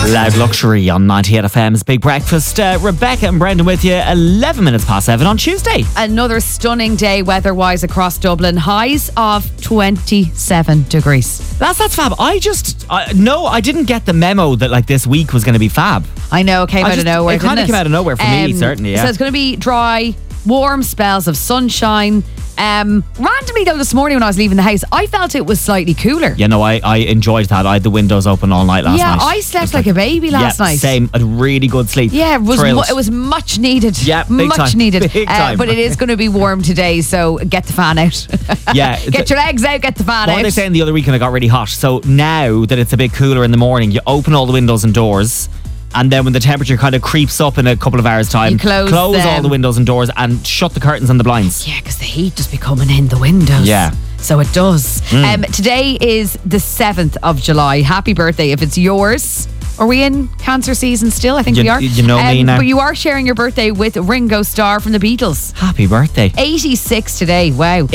Loud Luxury on 98 FM's Big Breakfast. Rebecca and Brendan with you, 11 minutes past 7 on Tuesday. Another stunning day weather-wise across Dublin. Highs of 27 degrees. That's fab. I didn't get the memo that like this week was going to be fab. I know, it came out of nowhere. It kind of came out of nowhere for me, certainly, yeah. So it's going to be dry, warm spells of sunshine. Randomly though, this morning when I was leaving the house, I felt it was slightly cooler. Yeah, no, I enjoyed that. I had the windows open all night last night. Yeah, I slept like a baby last night. Same. A really good sleep. Yeah, it was much needed. Yeah, big much time. needed. Big time. But it is going to be warm today, so get the fan out. Yeah. Get your legs out, get the fan out. What were they saying the other weekend? It got really hot. So now that it's a bit cooler in the morning, you open all the windows and doors. And then when the temperature kind of creeps up in a couple of hours' time, you close all the windows and doors and shut the curtains and the blinds. Yeah, because the heat just be coming in the windows. Yeah. So it does. Today is the 7th of July. Happy birthday if it's yours. Are we in Cancer season still? I think we are. You know me now. But you are sharing your birthday with Ringo Starr from the Beatles. Happy birthday. 86 today. Wow.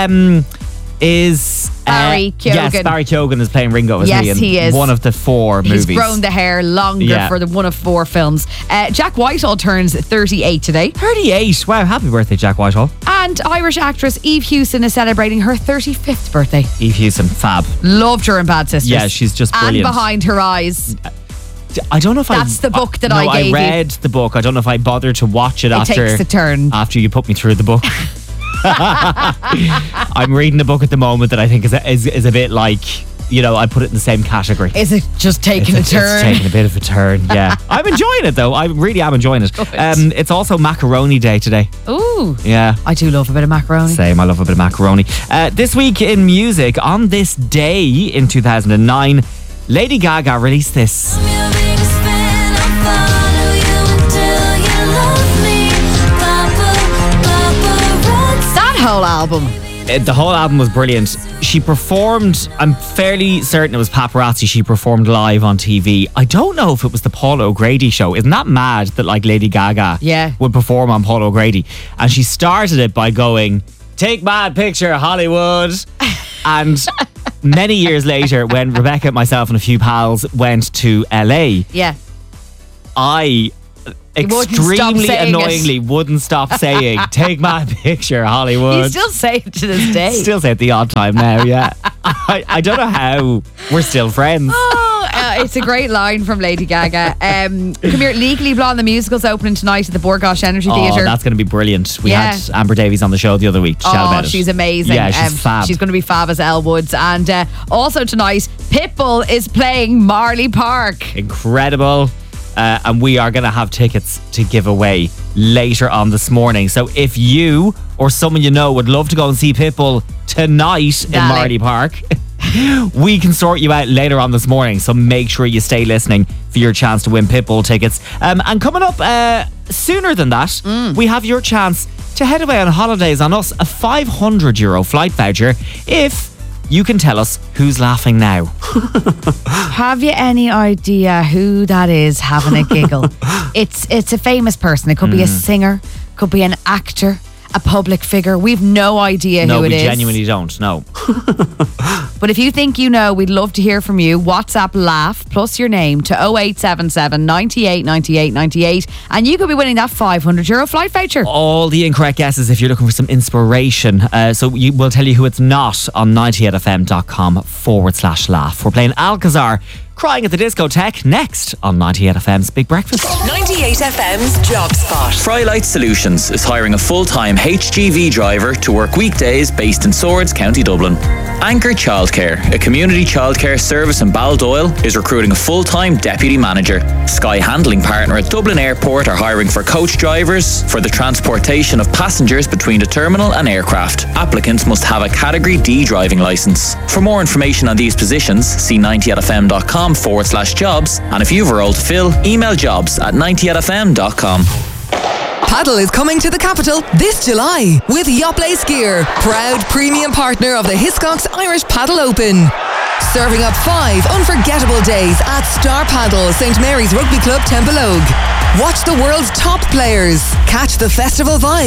Is Barry Keoghan. Yes, Barry Keoghan is playing Ringo, isn't he? Yes, he is. One of the 4 movies. He's grown the hair longer for the one of 4 films. Jack Whitehall turns 38 today. 38. Wow, happy birthday, Jack Whitehall. And Irish actress Eve Hewson is celebrating her 35th birthday. Eve Hewson, fab. Loved her in Bad Sisters. Yeah, she's just brilliant. And Behind Her Eyes. I don't know if That's the book that I gave you. I read the book. I don't know if I bothered to watch it after. It takes a turn. After you put me through the book. I'm reading a book at the moment that I think is a bit like, you know, I put it in the same category. Is it just taking a turn? It's taking a bit of a turn, yeah. I'm enjoying it though. I really am enjoying it. It's also Macaroni Day today. Ooh. Yeah. I do love a bit of macaroni. Same, I love a bit of macaroni. This week in music, on this day in 2009, Lady Gaga released this. Whole album. The whole album was brilliant. She performed, I'm fairly certain it was Paparazzi, she performed live on TV. I don't know if it was the Paul O'Grady show. Isn't that mad that like Lady Gaga would perform on Paul O'Grady? And she started it by going, "Take my picture, Hollywood." And many years later, when Rebecca, myself and a few pals went to LA, I extremely annoyingly wouldn't stop saying, "Take my picture, Hollywood." You still say it to this day. Still say it the odd time now, yeah. I don't know how we're still friends. It's a great line from Lady Gaga. Come here, Legally Blonde, the musical's opening tonight at the Borgosh Energy Theatre. That's going to be brilliant. We had Amber Davies on the show the other week to chat about it. She's amazing. Yeah, she's fab. She's going to be fab as Elle Woods. And also tonight, Pitbull is playing Marley Park. Incredible. And we are going to have tickets to give away later on this morning. So if you or someone you know would love to go and see Pitbull tonight in Marley Park, we can sort you out later on this morning. So make sure you stay listening for your chance to win Pitbull tickets. And coming up sooner than that, we have your chance to head away on holidays on us, a €500 flight voucher if you can tell us who's laughing now. Have you any idea who that is having a giggle? It's a famous person. It could be a singer, could be an actor, a public figure. We've no idea who it is. No, we genuinely don't, no. But if you think you know, we'd love to hear from you. WhatsApp laugh plus your name to 0877 98 98 98 and you could be winning that €500 flight voucher. All the incorrect guesses if you're looking for some inspiration. So we'll tell you who it's not on 98fm.com/laugh. We're playing Alcazar, Crying at the Discotheque, next on 98FM's Big Breakfast. 98FM's Job Spot. Frylight Solutions is hiring a full-time HGV driver to work weekdays based in Swords, County Dublin. Anchor Childcare, a community childcare service in Baldoyle, is recruiting a full-time deputy manager. Sky Handling Partner at Dublin Airport are hiring for coach drivers for the transportation of passengers between the terminal and aircraft. Applicants must have a Category D driving licence. For more information on these positions, see 98fm.com/jobs, and if you've a role to fill, email jobs@98fm.com. Paddle is coming to the capital this July with Yoplait Skier, proud premium partner of the Hiscox Irish Paddle Open. Serving up 5 unforgettable days at Star Paddle, St Mary's Rugby Club, Temple Ogue. Watch the world's top players, catch the festival vibes,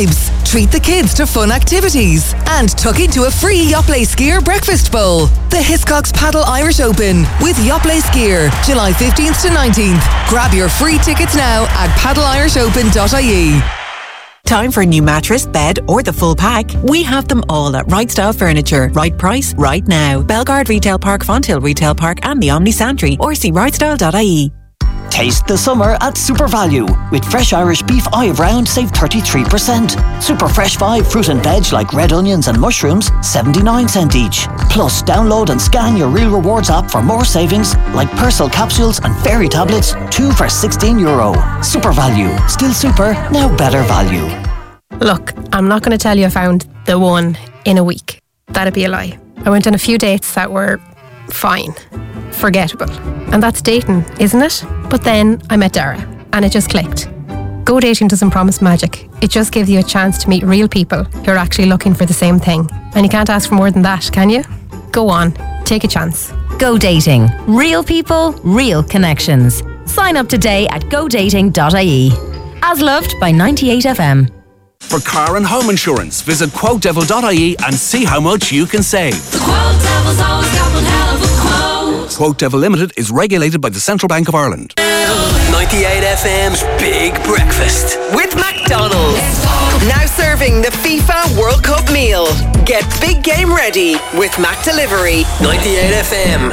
Treat the kids to fun activities and tuck into a free Yoplait Skier breakfast bowl. The Hiscox Paddle Irish Open with Yoplait Skier, July 15th to 19th. Grab your free tickets now at paddleirishopen.ie. Time for a new mattress, bed or the full pack? We have them all at Right Style Furniture. Right price, right now. Belgard Retail Park, Fonthill Retail Park and the Omni Santry, or see rightstyle.ie. Taste the summer at Super Value. With fresh Irish beef olive round, save 33%. Super fresh vibe fruit and veg like red onions and mushrooms, 79 cents each. Plus, download and scan your Real Rewards app for more savings like Persil capsules and fairy tablets, 2 for €16. Super Value. Still super, now better value. Look, I'm not going to tell you I found the one in a week. That'd be a lie. I went on a few dates that were fine, forgettable. And that's dating, isn't it? But then I met Dara and it just clicked. Go dating doesn't promise magic. It just gives you a chance to meet real people who are actually looking for the same thing. And you can't ask for more than that, can you? Go on, take a chance. Go Dating. Real people, real connections. Sign up today at godating.ie. As loved by 98FM. For car and home insurance, visit quotedevil.ie and see how much you can save. The Quote Devil's always got one hell of a quote. Quote Devil Limited is regulated by the Central Bank of Ireland. 98FM's Big Breakfast With McDonald's. Now serving the FIFA World Cup meal. Get big game ready with Mac Delivery. 98FM.